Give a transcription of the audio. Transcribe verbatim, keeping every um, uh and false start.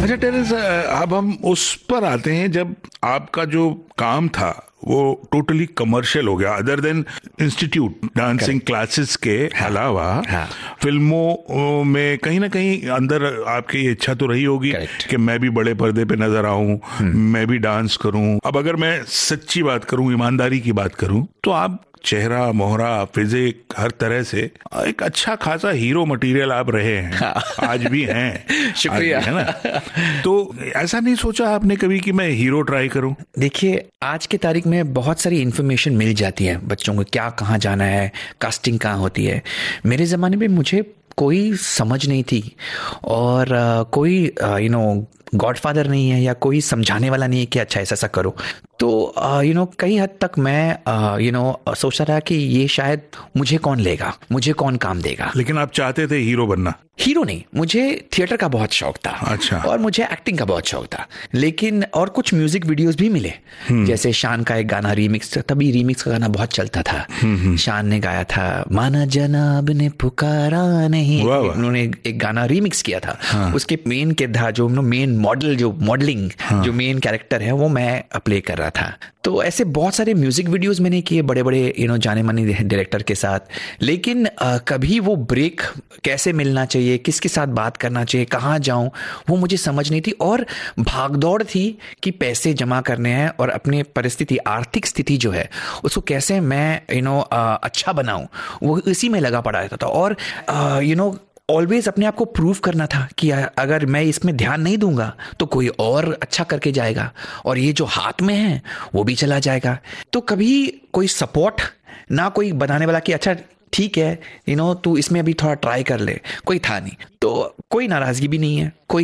अच्छा टेरेस, अब हम उस पर आते हैं जब आपका जो काम था वो टोटली कमर्शियल हो गया, other than institute dancing classes के हाँ, अलावा हाँ, फिल्मों में कहीं ना कहीं अंदर आपकी इच्छा तो रही होगी कि मैं भी बड़े पर्दे पे नजर आऊं, मैं भी डांस करूं। अब अगर मैं सच्ची बात करूं, ईमानदारी की बात करूं, तो आप चेहरा मोहरा फिजिक हर तरह से एक अच्छा खासा हीरो मटेरियल आप रहे हैं। हाँ। आज भी हैं। शुक्रिया। है ना? तो ऐसा नहीं सोचा आपने कभी कि मैं हीरो ट्राई करूं? देखिए, आज की तारीख में बहुत सारी इन्फॉर्मेशन मिल जाती है बच्चों को, क्या कहाँ जाना है, कास्टिंग कहाँ होती है। मेरे ज़माने में मुझे कोई समझ नहीं थी और uh, कोई यू नो गॉडफादर नहीं है या कोई समझाने वाला नहीं है कि अच्छा ऐसा ऐसा करो। तो यू नो कई हद तक मैं यू नो सोचता रहा कि ये शायद मुझे कौन लेगा, मुझे कौन काम देगा। लेकिन आप चाहते थे हीरो बनना? हीरो नहीं, मुझे थिएटर का बहुत शौक था। अच्छा। और मुझे एक्टिंग का बहुत शौक था। लेकिन और कुछ म्यूजिक वीडियोस भी मिले, जैसे शान का एक गाना रीमिक्स, तभी रीमिक्स का गाना बहुत चलता था। शान ने गाया था माना जनाब ने पुकारा नहीं, उन्होंने एक गाना रीमिक्स किया था। हाँ। उसके मेन किरदार जो मेन मॉडल जो मॉडलिंग हाँ। जो मेन कैरेक्टर है वो मैं प्ले कर रहा था। तो ऐसे बहुत सारे म्यूजिक वीडियोस मैंने किए बड़े बड़े यू नो जाने माने डायरेक्टर के साथ। लेकिन आ, कभी वो ब्रेक कैसे मिलना चाहिए, किसके साथ बात करना चाहिए, कहाँ जाऊं, वो मुझे समझ नहीं थी। और भागदौड़ थी कि पैसे जमा करने हैं और अपनी परिस्थिति, आर्थिक स्थिति जो है उसको कैसे मैं यू नो अच्छा बनाऊं, वो इसी में लगा पड़ा रहता था। और यू नो ऑलवेज अपने आप को प्रूव करना था कि अगर मैं इसमें ध्यान नहीं दूंगा तो कोई और अच्छा करके जाएगा और ये जो हाथ में है वो भी चला जाएगा। तो कभी कोई सपोर्ट ना, कोई बताने वाला कि अच्छा ठीक है यू नो तू इसमें अभी थोड़ा ट्राई कर ले, कोई था नहीं। तो कोई नाराजगी भी नहीं है, कोई